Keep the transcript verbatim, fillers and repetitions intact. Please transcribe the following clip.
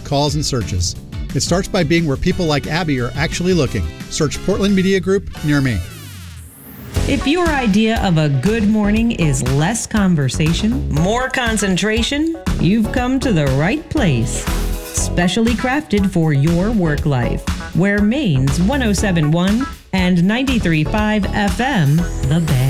calls, and searches. It starts by being where people like Abby are actually looking. Search Portland Media Group near me. If your idea of a good morning is less conversation, more concentration, you've come to the right place. Specially crafted for your work life, where Maine's one oh seven point one and ninety-three point five F M, The Bay.